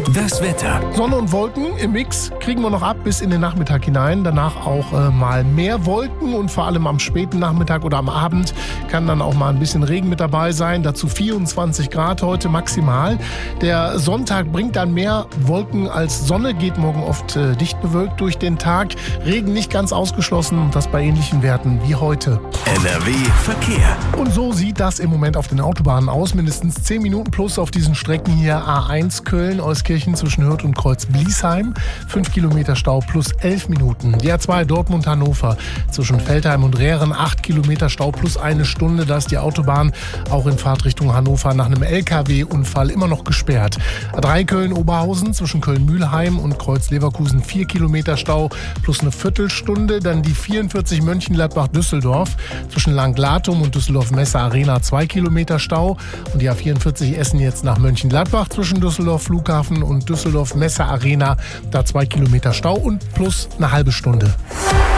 Das Wetter. Sonne und Wolken im Mix kriegen wir noch ab bis in den Nachmittag hinein. Danach auch mal mehr Wolken und vor allem am späten Nachmittag oder am Abend kann dann auch mal ein bisschen Regen mit dabei sein. Dazu 24 Grad heute maximal. Der Sonntag bringt dann mehr Wolken als Sonne, geht morgen oft dicht bewölkt durch den Tag. Regen nicht ganz ausgeschlossen und das bei ähnlichen Werten wie heute. NRW Verkehr. Und so sieht das im Moment auf den Autobahnen aus. Mindestens 10 Minuten plus auf diesen Strecken hier. A1 Köln, Euskirchen zwischen Hürth und Kreuz-Bliesheim. 5 Kilometer Stau plus 11 Minuten. Die A2 Dortmund-Hannover zwischen Veltheim und Rehren. 8 Kilometer Stau plus 1 Stunde. Da ist die Autobahn auch in Fahrtrichtung Hannover nach einem LKW-Unfall immer noch gesperrt. A3 Köln-Oberhausen zwischen Köln-Mühlheim und Kreuz-Leverkusen. 4 Kilometer Stau plus eine Viertelstunde. Dann die 44 Mönchengladbach-Düsseldorf zwischen Langlatum und Düsseldorf-Messe-Arena. 2 Kilometer Stau. Und die A44 Essen jetzt nach Mönchengladbach zwischen Düsseldorf Flughafen und Düsseldorf Messe Arena. Da 2 Kilometer Stau und plus eine halbe Stunde.